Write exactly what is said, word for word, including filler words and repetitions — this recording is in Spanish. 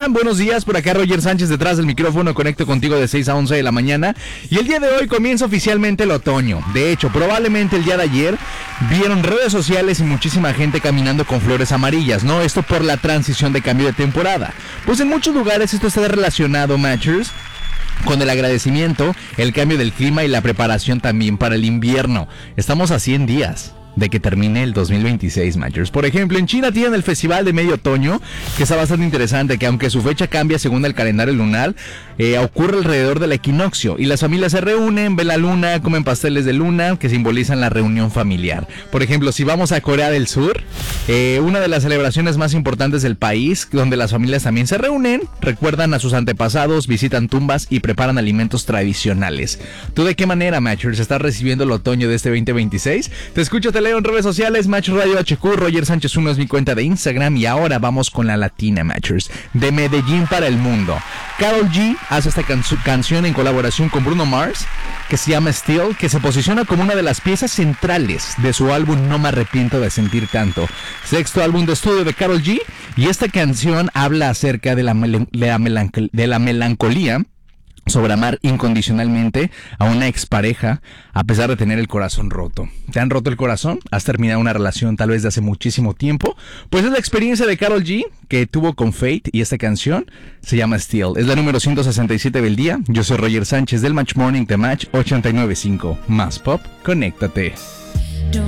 están? Buenos días, por acá Roger Sánchez detrás del micrófono, conecto contigo de seis a once de la mañana y el día de hoy comienza oficialmente el otoño. De hecho, probablemente el día de ayer vieron redes sociales y muchísima gente caminando con flores amarillas, ¿no? Esto por la transición de cambio de temporada. Pues en muchos lugares esto está relacionado, Matchers, con el agradecimiento, el cambio del clima y la preparación también para el invierno. Estamos a cien días de que termine el dos mil veintiséis, Matchers. Por ejemplo, en China tienen el Festival de Medio Otoño, que está bastante interesante, que aunque su fecha cambia según el calendario lunar, eh, ocurre alrededor del equinoccio, y las familias se reúnen, ven la luna, comen pasteles de luna, que simbolizan la reunión familiar. Por ejemplo, si vamos a Corea del Sur, eh, una de las celebraciones más importantes del país, donde las familias también se reúnen, recuerdan a sus antepasados, visitan tumbas y preparan alimentos tradicionales. ¿Tú de qué manera, Matchers, estás recibiendo el otoño de este veinte veintiséis? Te escucho, te leo en redes sociales, Match Radio H Q, Roger Sánchez uno es mi cuenta de Instagram, y ahora vamos con la latina, Matchers, de Medellín para el mundo. Karol G hace esta can- canción en colaboración con Bruno Mars, que se llama Still, que se posiciona como una de las piezas centrales de su álbum No me arrepiento de sentir tanto, sexto álbum de estudio de Karol G, y esta canción habla acerca de la, mel- de la, melanc- de la melancolía sobre amar incondicionalmente a una expareja a pesar de tener el corazón roto. ¿Te han roto el corazón? ¿Has terminado una relación tal vez de hace muchísimo tiempo? Pues es la experiencia de Karol G que tuvo con Fate, y esta canción se llama Still. Es la número ciento sesenta y siete del día. Yo soy Roger Sánchez del Match Morning de Match ochenta y nueve punto cinco. Más pop, conéctate.